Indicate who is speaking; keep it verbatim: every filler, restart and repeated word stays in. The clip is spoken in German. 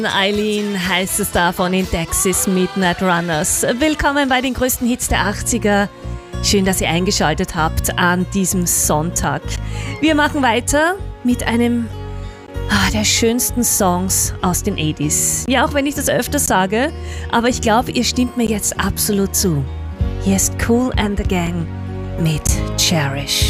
Speaker 1: Eileen heißt es davon in Texas Midnight Runners. Willkommen bei den größten Hits der achtziger. Schön, dass ihr eingeschaltet habt an diesem Sonntag. Wir machen weiter mit einem ah, der schönsten Songs aus den achtziger. Ja, auch wenn ich das öfter sage, aber ich glaube, ihr stimmt mir jetzt absolut zu. Hier ist Kool and the Gang mit Cherish.